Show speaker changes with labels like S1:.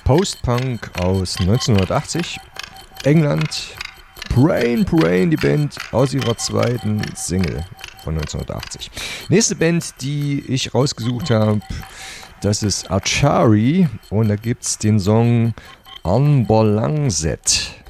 S1: Post-Punk aus 1980. England. Brain, die Band aus ihrer zweiten Single von 1980. Nächste Band, die ich rausgesucht habe, das ist Achari und da gibt es den Song Anbolangset.